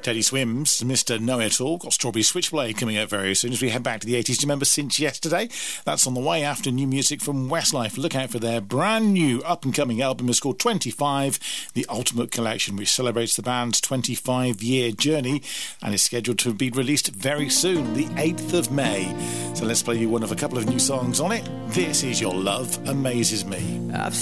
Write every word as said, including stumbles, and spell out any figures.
Teddy Swims, Mister Know-It-All, got Strawberry Switchblade coming out very soon as we head back to the eighties. Do you remember Since Yesterday? That's on the way after new music from Westlife. Look out for their brand new up-and-coming album. It's called twenty-five, The Ultimate Collection, which celebrates the band's twenty-five-year journey and is scheduled to be released very soon, the eighth of May. So let's play you one of a couple of new songs on it. This is Your Love Amazes Me. I've